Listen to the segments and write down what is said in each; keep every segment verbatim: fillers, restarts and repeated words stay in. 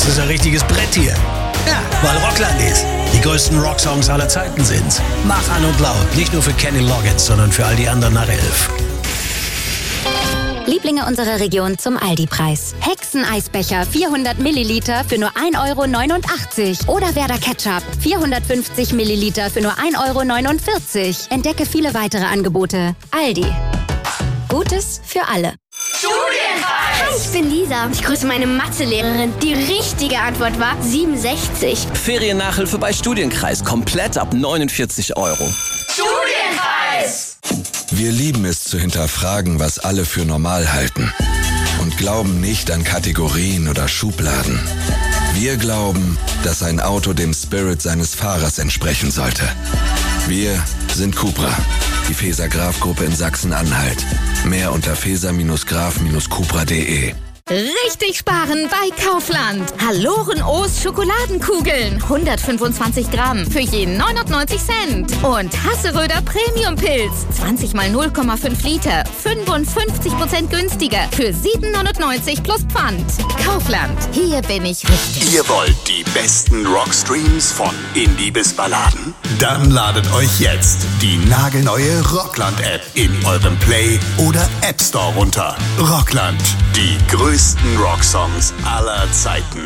Das ist ein richtiges Brett hier. Ja, weil Rockland ist. Die größten Rocksongs aller Zeiten sind's. Mach an und laut. Nicht nur für Kenny Loggins, sondern für all die anderen nach elf. Lieblinge unserer Region zum Aldi-Preis. Hexeneisbecher vierhundert Milliliter für nur ein Euro neunundachtzig. Oder Werder Ketchup vierhundertfünfzig Milliliter für nur ein Euro neunundvierzig. Entdecke viele weitere Angebote. Aldi. Gutes für alle. Studienreis! Hi, ich bin Lisa. Ich grüße meine Mathelehrerin. Die richtige Antwort war siebenundsechzig. Feriennachhilfe bei Studienkreis. Komplett ab neunundvierzig Euro. Studienreis! Wir lieben es zu hinterfragen, was alle für normal halten. Und glauben nicht an Kategorien oder Schubladen. Wir glauben, dass ein Auto dem Spirit seines Fahrers entsprechen sollte. Wir sind Cupra, die Feser-Graf-Gruppe in Sachsen-Anhalt. Mehr unter feser graf cupra punkt de. Richtig sparen bei Kaufland. Halloren O's Schokoladenkugeln. hundertfünfundzwanzig Gramm für je neunundneunzig Cent. Und Hasseröder Premium Pilz. zwanzig mal null Komma fünf Liter. fünfundfünfzig Prozent günstiger. Für sieben neunundneunzig plus Pfand. Kaufland. Hier bin ich richtig. Ihr wollt die besten Rockstreams von Indie bis Balladen? Dann ladet euch jetzt die nagelneue Rockland-App in eurem Play- oder App Store runter. Rockland. Die größte größten Rocksongs aller Zeiten.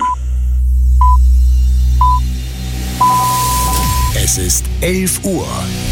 Es ist elf Uhr.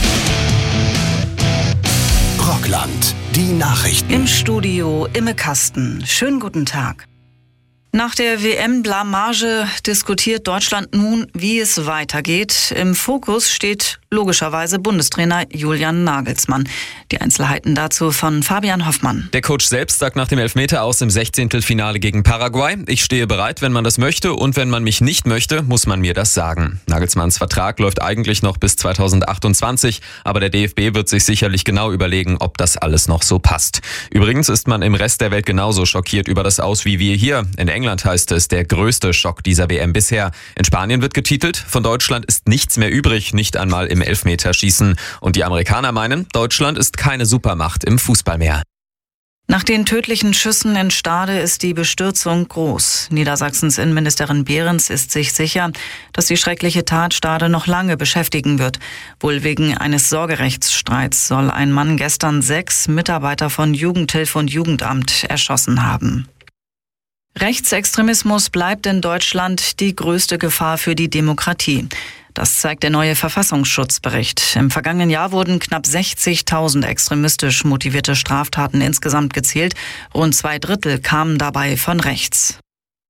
Rockland, die Nachrichten. Im Studio Imme Kasten. Schönen guten Tag. Nach der W M-Blamage diskutiert Deutschland nun, wie es weitergeht. Im Fokus steht logischerweise Bundestrainer Julian Nagelsmann. Die Einzelheiten dazu von Fabian Hoffmann. Der Coach selbst sagt nach dem Elfmeter aus im Sechzehntelfinale gegen Paraguay: Ich stehe bereit, wenn man das möchte, und wenn man mich nicht möchte, muss man mir das sagen. Nagelsmanns Vertrag läuft eigentlich noch bis zweitausendachtundzwanzig, aber der D F B wird sich sicherlich genau überlegen, ob das alles noch so passt. Übrigens ist man im Rest der Welt genauso schockiert über das Aus wie wir hier. In England heißt es, der größte Schock dieser W M bisher. In Spanien wird getitelt, von Deutschland ist nichts mehr übrig, nicht einmal im Elfmeterschießen. Und die Amerikaner meinen, Deutschland ist keine Supermacht im Fußball mehr. Nach den tödlichen Schüssen in Stade ist die Bestürzung groß. Niedersachsens Innenministerin Behrens ist sich sicher, dass die schreckliche Tat Stade noch lange beschäftigen wird. Wohl wegen eines Sorgerechtsstreits soll ein Mann gestern sechs Mitarbeiter von Jugendhilfe und Jugendamt erschossen haben. Rechtsextremismus bleibt in Deutschland die größte Gefahr für die Demokratie. Das zeigt der neue Verfassungsschutzbericht. Im vergangenen Jahr wurden knapp sechzigtausend extremistisch motivierte Straftaten insgesamt gezählt. Rund zwei Drittel kamen dabei von rechts.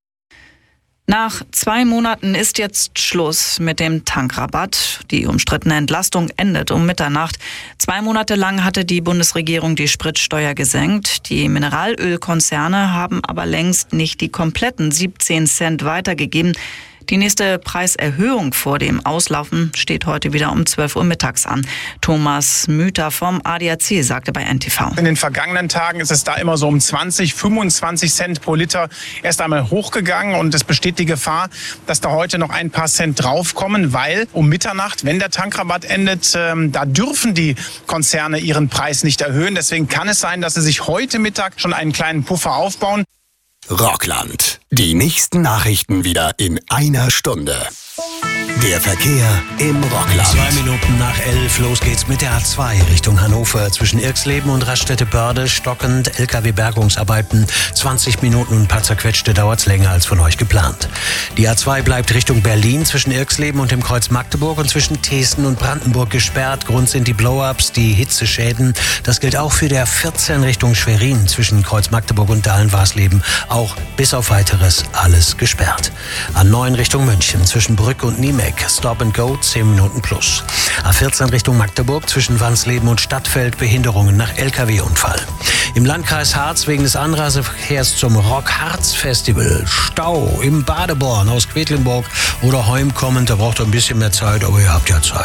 Nach zwei Monaten ist jetzt Schluss mit dem Tankrabatt. Die umstrittene Entlastung endet um Mitternacht. Zwei Monate lang hatte die Bundesregierung die Spritsteuer gesenkt. Die Mineralölkonzerne haben aber längst nicht die kompletten siebzehn Cent weitergegeben. Die nächste Preiserhöhung vor dem Auslaufen steht heute wieder um zwölf Uhr mittags an. Thomas Müther vom A D A C sagte bei N T V. In den vergangenen Tagen ist es da immer so um zwanzig, fünfundzwanzig Cent pro Liter erst einmal hochgegangen. Und es besteht die Gefahr, dass da heute noch ein paar Cent draufkommen, weil um Mitternacht, wenn der Tankrabatt endet, ähm, da dürfen die Konzerne ihren Preis nicht erhöhen. Deswegen kann es sein, dass sie sich heute Mittag schon einen kleinen Puffer aufbauen. Rockland. Die nächsten Nachrichten wieder in einer Stunde. Der Verkehr im Rockland. Zwei Minuten nach elf, los geht's mit der A zwei Richtung Hannover. Zwischen Irxleben und Raststätte-Börde stockend, L K W-Bergungsarbeiten. zwanzig Minuten und ein paar zerquetschte dauert's länger als von euch geplant. Die A zwei bleibt Richtung Berlin zwischen Irxleben und dem Kreuz Magdeburg und zwischen Thesen und Brandenburg gesperrt. Grund sind die Blow-ups, die Hitzeschäden. Das gilt auch für der vierzehn Richtung Schwerin zwischen Kreuz Magdeburg und Dahlen-Warsleben. Auch bis auf weiteres alles gesperrt. A neun Richtung München zwischen Brück und Niemeck. Stop and Go, zehn Minuten plus. A vierzehn Richtung Magdeburg zwischen Wansleben und Stadtfeld, Behinderungen nach L K W-Unfall. Im Landkreis Harz wegen des Anreiseverkehrs zum Rock Harz Festival. Stau im Badeborn aus Quedlinburg oder Heum kommend, da braucht ihr ein bisschen mehr Zeit, aber ihr habt ja Zeit.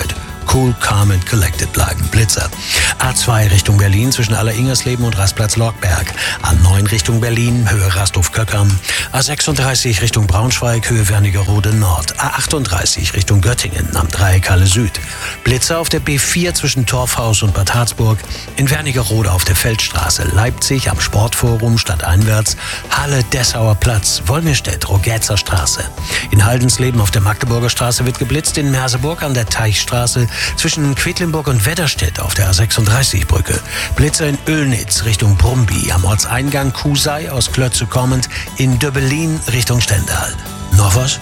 Cool, calm and collected bleiben. Blitzer. A zwei Richtung Berlin zwischen Aller-Ingersleben und Rastplatz-Lorkberg. A neun Richtung Berlin, Höhe Rasthof-Köckern. A sechsunddreißig Richtung Braunschweig, Höhe Wernigerode Nord. A achtunddreißig Richtung Göttingen am Dreieck Halle Süd. Blitzer auf der B vier zwischen Torfhaus und Bad Harzburg. In Wernigerode auf der Feldstraße. Leipzig am Sportforum stadteinwärts. Halle Dessauer Platz. Wolmirstedt, Rogetzer Straße. In Haldensleben auf der Magdeburger Straße wird geblitzt. In Merseburg an der Teichstraße zwischen Quedlinburg und Wedderstedt auf der A sechsunddreißig Brücke. Blitzer in Oelnitz Richtung Brumby. Am Ortseingang Kusei aus Klötze kommend. In Döbelin Richtung Stendal. Noch was?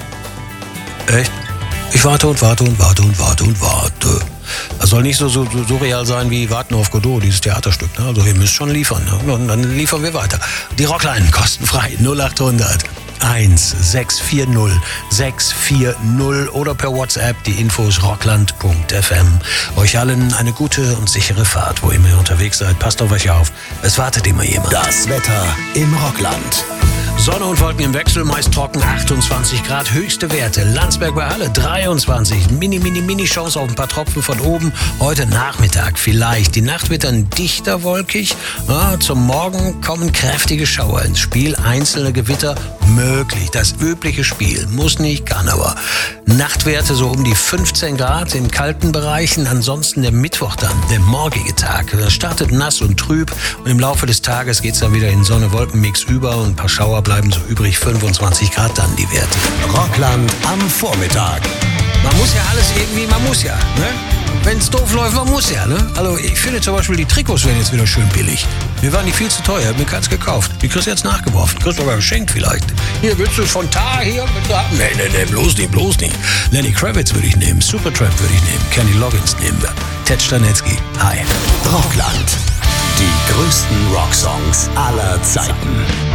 Echt? Ich warte und warte und warte und warte und warte. Das soll nicht so, so, so surreal sein wie Warten auf Godot, dieses Theaterstück. Ne? Also ihr müsst schon liefern. Ne? Und dann liefern wir weiter. Die Rockline kostenfrei null achthundert eins sechs vier null sechs vier null oder per WhatsApp die Infos rockland punkt f m. Euch allen eine gute und sichere Fahrt, wo immer ihr unterwegs seid. Passt auf euch auf. Es wartet immer jemand. Das Wetter im Rockland. Sonne und Wolken im Wechsel, meist trocken, achtundzwanzig Grad, höchste Werte. Landsberg bei Halle, dreiundzwanzig. Mini, mini, mini Chance auf ein paar Tropfen von oben. Heute Nachmittag vielleicht. Die Nacht wird dann dichter wolkig. Ja, zum Morgen kommen kräftige Schauer ins Spiel. Einzelne Gewitter möglich. Das übliche Spiel. Muss nicht, kann aber. Nachtwerte so um die fünfzehn Grad in kalten Bereichen. Ansonsten der Mittwoch dann, der morgige Tag. Das startet nass und trüb. Und im Laufe des Tages geht's dann wieder in Sonne-Wolken-Mix über und ein paar Schauer bleiben so übrig, fünfundzwanzig Grad dann die Werte. Rockland am Vormittag. Man muss ja alles irgendwie, man muss ja, ne? Wenn es doof läuft, man muss ja, ne? Also ich finde zum Beispiel, die Trikots werden jetzt wieder schön billig. Mir waren die viel zu teuer, ich hab mir keins gekauft. Die kriegst du jetzt nachgeworfen, kriegst du sogar geschenkt vielleicht. Hier, willst du von Tar hier? Willst du haben? Nee, nee, nee, bloß nicht, bloß nicht. Lenny Kravitz würde ich nehmen, Supertramp würde ich nehmen, Kenny Loggins nehmen wir. Ted Stanetzky, hi. Rockland. Die größten Rocksongs aller Zeiten.